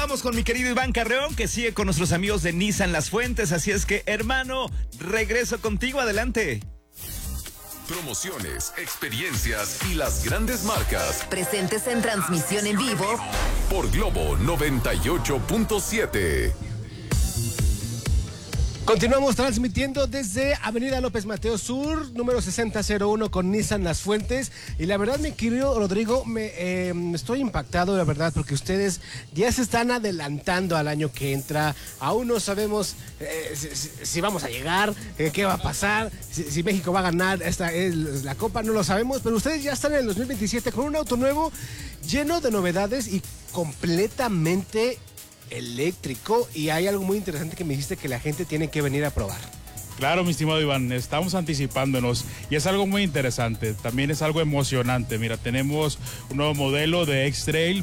vamos con mi querido Iván Carreón, que sigue con nuestros amigos de Nissan Las Fuentes. Así es que, hermano, regreso contigo, adelante. Promociones, experiencias y las grandes marcas. Presentes en transmisión en vivo Por Globo 98.7. Continuamos transmitiendo desde Avenida López Mateos Sur, número 6001 con Nissan Las Fuentes. Y la verdad, mi querido Rodrigo, me estoy impactado, la verdad, porque ustedes ya se están adelantando al año que entra. Aún no sabemos si vamos a llegar, qué va a pasar, si México va a ganar esta es la Copa, no lo sabemos. Pero ustedes ya están en el 2027 con un auto nuevo, lleno de novedades y completamente eléctrico, y hay algo muy interesante que me dijiste que la gente tiene que venir a probar. Claro, mi estimado Iván, estamos anticipándonos y es algo muy interesante, también es algo emocionante. Mira, tenemos un nuevo modelo de X-Trail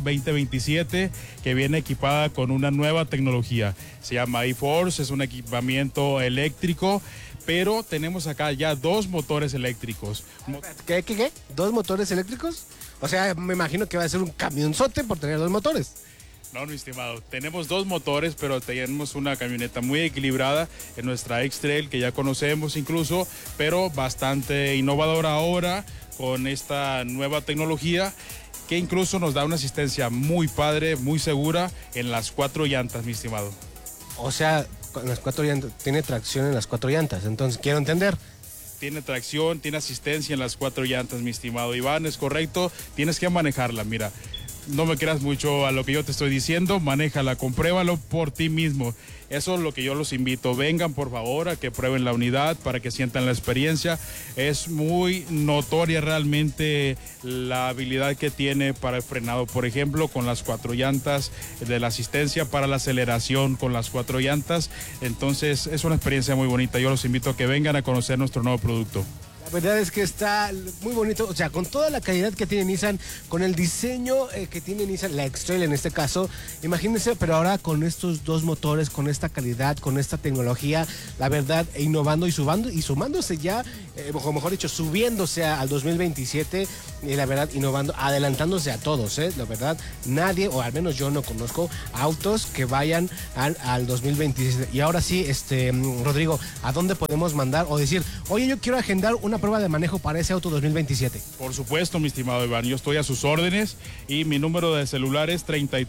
2027 que viene equipada con una nueva tecnología. Se llama e-Force, es un equipamiento eléctrico, pero tenemos acá ya dos motores eléctricos. ¿Qué? ¿Dos motores eléctricos? O sea, me imagino que va a ser un camionzote por tener dos motores. No, mi estimado, tenemos dos motores, pero tenemos una camioneta muy equilibrada en nuestra X-Trail que ya conocemos incluso, pero bastante innovadora ahora con esta nueva tecnología que incluso nos da una asistencia muy padre, muy segura en las 4 llantas, mi estimado. O sea, con las 4 llantas, tiene tracción en las 4 llantas, entonces quiero entender. Tiene tracción, tiene asistencia en las 4 llantas, mi estimado Iván, es correcto, tienes que manejarla, mira. No me creas mucho a lo que yo te estoy diciendo, manéjala, compruébalo por ti mismo. Eso es lo que yo los invito. Vengan por favor a que prueben la unidad para que sientan la experiencia. Es muy notoria realmente la habilidad que tiene para el frenado, por ejemplo, con las 4 llantas, de la asistencia para la aceleración con las 4 llantas. Entonces es una experiencia muy bonita. Yo los invito a que vengan a conocer nuestro nuevo producto. La verdad es que está muy bonito, o sea, con toda la calidad que tiene Nissan, con el diseño que tiene Nissan, la X-Trail en este caso, imagínense, pero ahora con estos dos motores, con esta calidad, con esta tecnología, la verdad, innovando y sumándose ya, o mejor dicho, subiéndose al 2027, y la verdad, innovando, adelantándose a todos, la verdad, nadie, o al menos yo no conozco autos que vayan al 2027. Y ahora sí, Rodrigo, ¿a dónde podemos mandar o decir, oye, yo quiero agendar una prueba de manejo para ese auto 2027? Por supuesto, mi estimado Iván, yo estoy a sus órdenes y mi número de celular es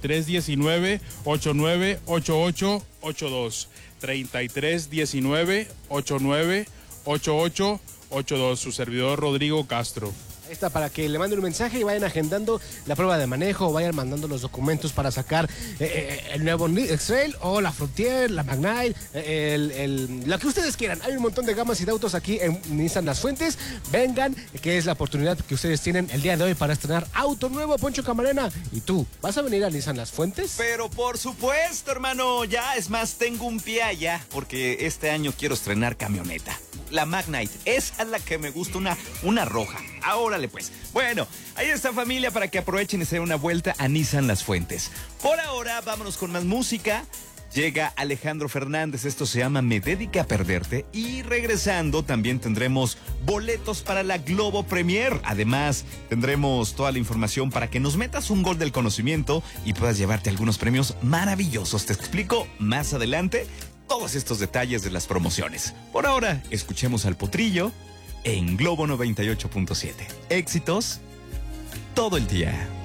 3319-898882. 3319-898882. Su servidor Rodrigo Castro. Ahí está, para que le manden un mensaje y vayan agendando la prueba de manejo, o vayan mandando los documentos para sacar el nuevo X-Trail o la Frontier, la Magnite, lo que ustedes quieran. Hay un montón de gamas y de autos aquí en Nissan Las Fuentes. Vengan, que es la oportunidad que ustedes tienen el día de hoy para estrenar auto nuevo. Poncho Camarena, ¿y tú vas a venir a Nissan Las Fuentes? Pero por supuesto, hermano, ya es más, tengo un pie allá, porque este año quiero estrenar camioneta. La Magnite, esa es la que me gusta, una roja. Órale pues. Bueno, ahí está, familia, para que aprovechen y se den una vuelta a Nissan Las Fuentes. Por ahora, vámonos con más música. Llega Alejandro Fernández, esto se llama Me Dediqué a Perderte. Y regresando también tendremos boletos para la Globo Premier. Además, tendremos toda la información para que nos metas un gol del conocimiento y puedas llevarte algunos premios maravillosos. Te explico más adelante todos estos detalles de las promociones. Por ahora, escuchemos al Potrillo en Globo 98.7. Éxitos todo el día.